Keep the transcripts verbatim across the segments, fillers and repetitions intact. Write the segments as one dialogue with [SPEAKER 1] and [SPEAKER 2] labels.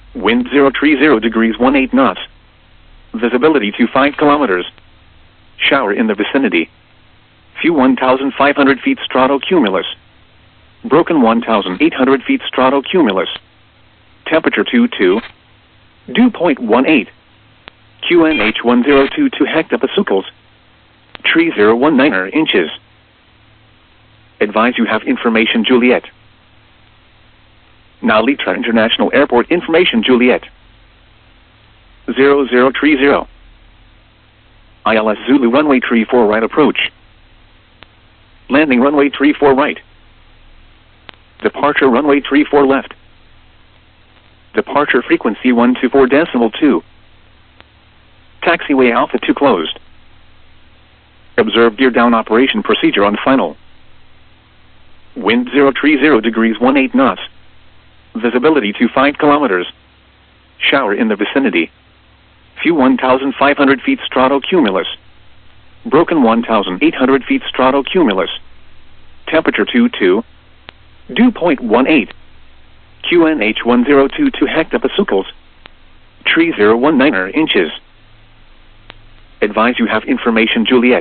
[SPEAKER 1] Wind zero three zero degrees eighteen knots. Visibility to five kilometers. Shower in the vicinity. View one thousand five hundred feet stratocumulus. Broken one thousand eight hundred feet stratocumulus. Temperature two two. Dew point one eight. Q N H one zero two two hectopascals. Tree zero one nine inches. Advise you have information Juliet. Now Litra International Airport information Juliet. zero zero three zero. I L S Zulu runway three four right approach. Landing runway three four right. Departure runway three four left. Departure frequency one two four decimal two. Taxiway Alpha two closed. Observe gear down operation procedure on final. Wind zero three zero degrees eighteen knots. Visibility to five kilometers. Shower in the vicinity. View one thousand five hundred feet stratocumulus. Broken one thousand eight hundred feet stratocumulus. Temperature two two. Dew point one eight. Q N H one zero two two hectopascals. Tree zero one nine inches. Advise you have information Juliet.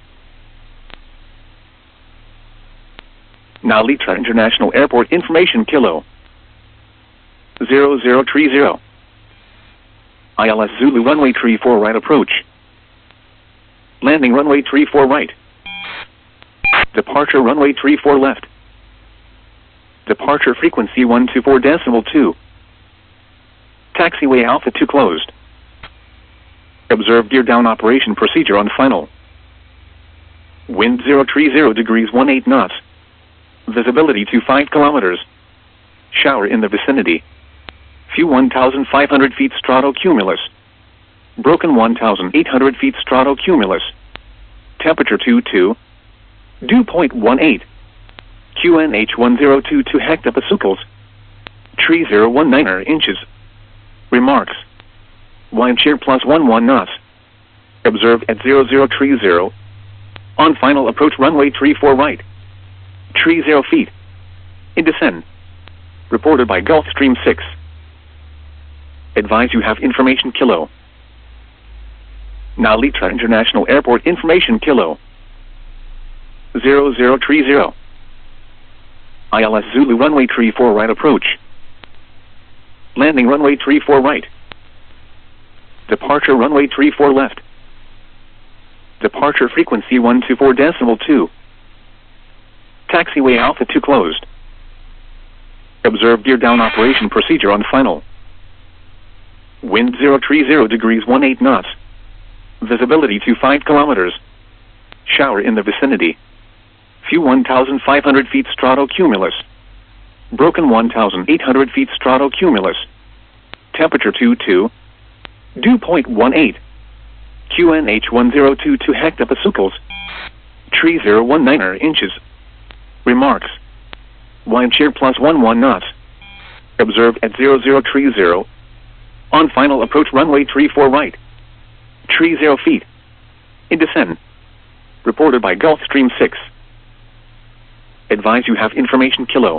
[SPEAKER 1] Now Litra International Airport information Kilo. zero zero three zero. I L S Zulu runway three four right approach. Landing runway three four right. Departure runway three four left. Departure frequency one two four decimal two. Taxiway Alpha two closed. Observe gear down operation procedure on final. Wind zero three zero degrees eighteen knots. Visibility to five kilometers. Shower in the vicinity. View one thousand five hundred feet stratocumulus. Broken one thousand eight hundred feet stratocumulus. Temperature two two. Dew point one eight. Q N H one zero two two hectopascals. Tree zero one nine inches. Remarks. Wind shear plus one one knots. Observe at zero zero three zero. On final approach runway three four right. Tree zero feet. In descent. Reported by Gulfstream six. Advise you have information Kilo. Now Litra International Airport information Kilo. zero zero three zero. I L S Zulu runway three four right approach. Landing runway three four right. Departure runway three four left. Departure frequency one two four decimal two. Taxiway Alpha two closed. Observe gear down operation procedure on final. Wind zero three zero degrees eighteen knots. Visibility to five kilometers. Shower in the vicinity. View one thousand five hundred feet stratocumulus. Broken one thousand eight hundred feet stratocumulus. Temperature two two. Dew point one eight. Q N H one zero two two hectopascals. Tree zero one nine inches. Remarks. Wind shear plus one one knots. Observe at zero zero three zero. On final approach runway three four right. Tree zero feet. In descent. Reported by Gulfstream six. Advise you have information Kilo.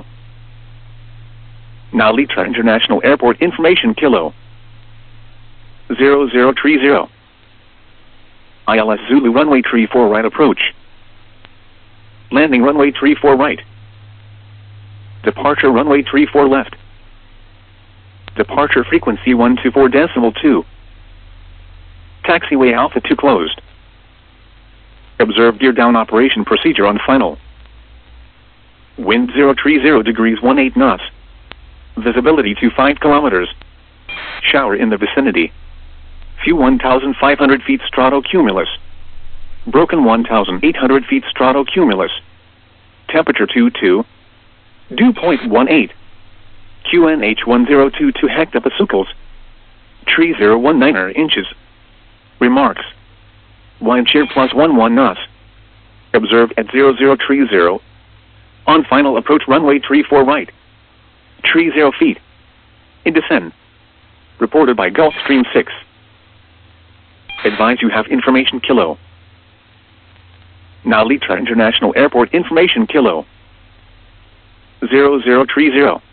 [SPEAKER 1] Now Litra International Airport information Kilo. zero zero three zero. I L S Zulu runway three four right approach. Landing runway three four right. Departure runway three four left. Departure frequency one two four decimal two. Taxiway Alpha two closed. Observe gear down operation procedure on final. Wind zero three zero degrees eighteen knots. Visibility to five kilometers. Shower in the vicinity. View one thousand five hundred feet stratocumulus. Broken one thousand eight hundred feet stratocumulus. Temperature two two. Dew point one eight. Q N H one zero two two hectopascals. Tree zero one nine inches. Remarks. Wind shear plus one one knots. Observe at zero zero three zero. On final approach runway three four right. Tree zero feet. In descent. Reported by Gulfstream six. Advise you have information Kilo. Now Litra International Airport information Kilo. zero zero three zero.